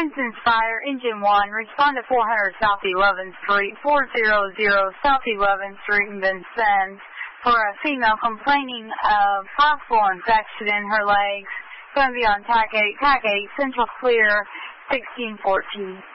Princeton's Fire, Engine 1, respond to 400 South 11th Street, 400 South 11th Street in Vincennes for a female complaining of possible infection in her legs. Going to be on TAC 8, Central Clear, 1614.